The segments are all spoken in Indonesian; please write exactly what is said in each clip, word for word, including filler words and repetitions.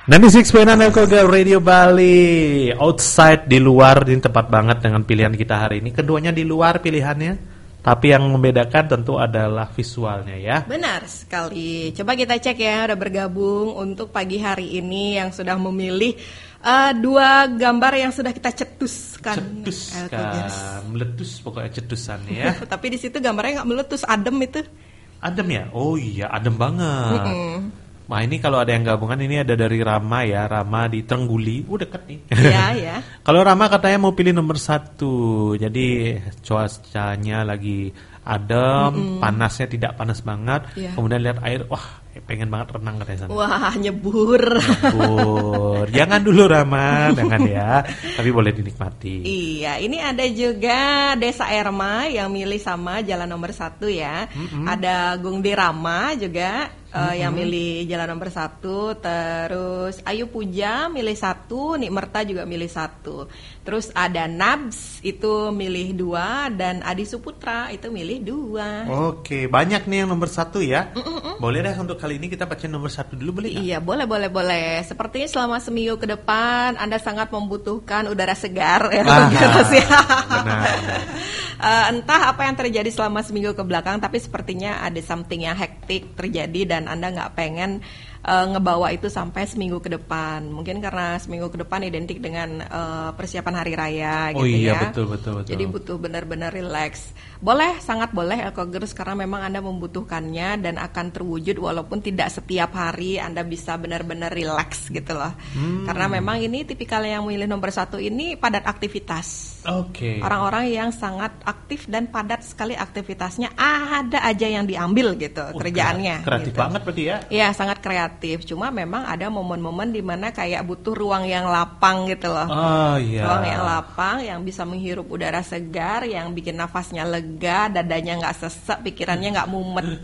sembilan puluh enam koma enam Elkoga Radio Bali. Outside, di luar, ini tepat banget dengan pilihan kita hari ini. Keduanya di luar pilihannya, tapi yang membedakan tentu adalah visualnya ya. Benar sekali. Coba kita cek ya, udah bergabung untuk pagi hari ini yang sudah memilih uh, dua gambar yang sudah kita cetuskan. Cetuskan, meletus pokoknya cetusan ya. Tapi di situ gambarnya nggak meletus, adem itu. Adem ya? Oh iya, adem banget. Mm-mm. Nah ini kalau ada yang gabungan, ini ada dari Rama ya, Rama di Trengguli, uh deket nih. Iya ya. Kalau Rama katanya mau pilih nomor satu, jadi cuacanya lagi adem, mm-mm. panasnya tidak panas banget, yeah. Kemudian lihat air, wah pengen banget renang katanya sana. Wah nyebur. Nyebur, jangan dulu Rama, jangan ya, tapi boleh dinikmati. Iya, ini ada juga Desa Erma yang milih sama jalan nomor satu ya. Mm-hmm. Ada Gungdi Rama juga. Uh, mm-hmm. Yang milih jalan nomor satu. Terus Ayu Puja milih satu, Nikmerta juga milih satu. Terus ada Nabs itu milih dua, dan Adi Suputra itu milih dua. Oke, banyak nih yang nomor satu ya. Mm-mm. Boleh deh untuk kali ini kita baca nomor satu dulu, boleh gak? Iya, boleh, boleh, boleh. Sepertinya selama seminggu ke depan Anda sangat membutuhkan udara segar ya. Ah, benar. benar. Uh, entah apa yang terjadi selama seminggu ke belakang, tapi sepertinya ada something yang hektik terjadi dan Anda nggak pengen uh, ngebawa itu sampai seminggu ke depan. Mungkin karena seminggu ke depan identik dengan uh, persiapan hari raya oh, gitu iya, ya. Betul, betul, betul. Jadi butuh benar-benar relax. Boleh, sangat boleh Elkogers, karena memang Anda membutuhkannya dan akan terwujud walaupun tidak setiap hari Anda bisa benar-benar relax gitu loh. Hmm. Karena memang ini tipikal yang memilih nomor satu ini padat aktivitas. Oke. Okay. Orang-orang yang sangat aktif dan padat sekali aktivitasnya, ada aja yang diambil gitu oh, kerjaannya. Kreatif gitu. banget berarti ya? Iya, sangat kreatif. Cuma memang ada momen-momen di mana kayak butuh ruang yang lapang gitu loh. Oh iya. Ruang yang lapang, yang bisa menghirup udara segar, yang bikin nafasnya lega, dadanya nggak sesek, pikirannya nggak mumet.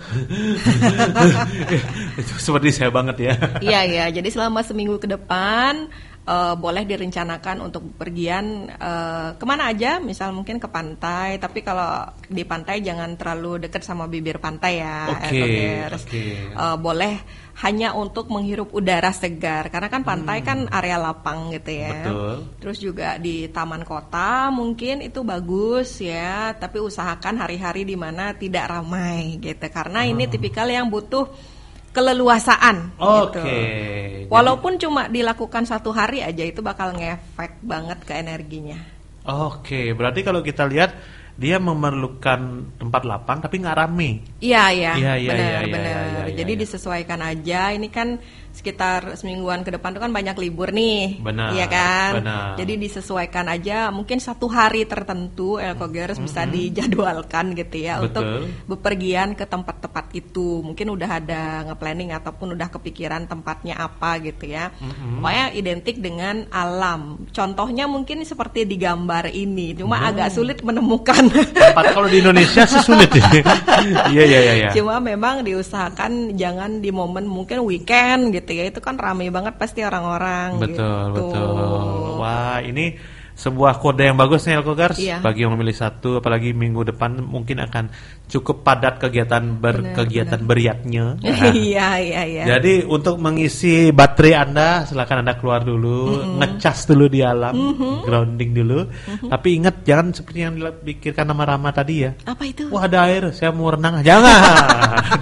Itu seperti saya banget ya. Iya iya. Jadi selama seminggu ke depan. Uh, boleh direncanakan untuk pergian uh, kemana aja, misal mungkin ke pantai, tapi kalau di pantai jangan terlalu dekat sama bibir pantai ya. Oke. Okay, okay. uh, boleh hanya untuk menghirup udara segar, karena kan pantai hmm. kan area lapang gitu ya. Betul. Terus juga di taman kota mungkin itu bagus ya, tapi usahakan hari-hari di mana tidak ramai gitu, karena hmm. ini tipikal yang butuh keleluasaan Oke. gitu. Walaupun Jadi, cuma dilakukan satu hari aja itu bakal ngefek banget ke energinya. Oke, berarti kalau kita lihat dia memerlukan tempat lapang tapi nggak rame. Iya iya. Iya iya benar iya. benar. Ya, ya, ya, Jadi ya. disesuaikan aja. Ini kan sekitar semingguan ke depan tuh kan banyak libur nih. Benar. Iya kan. Benar. Jadi disesuaikan aja. Mungkin satu hari tertentu Elkogers mm-hmm. bisa dijadwalkan gitu ya. Betul. Untuk bepergian ke tempat-tempat itu. Mungkin udah ada nge-planning ataupun udah kepikiran tempatnya apa gitu ya. Mm-hmm. Pokoknya identik dengan alam. Contohnya mungkin seperti di gambar ini. Cuma oh. agak sulit menemukan. Tempat kalau di Indonesia sih sulit ya. Iya iya iya. Cuma memang diusahakan jangan di momen mungkin weekend gitu ya, itu kan ramai banget pasti orang-orang. Betul gitu. betul. Wah ini sebuah kode yang bagus nih Elkogers. Iya. Bagi yang memilih satu, apalagi minggu depan mungkin akan cukup padat kegiatan berkegiatan beriaknya. Iya iya iya. Jadi untuk mengisi baterai Anda, silakan Anda keluar dulu, mm-hmm. ngecas dulu di alam, mm-hmm. grounding dulu. Mm-hmm. Tapi ingat jangan seperti yang dipikirkan sama Rama tadi ya. Apa itu? Wah ada air, saya mau renang. Jangan.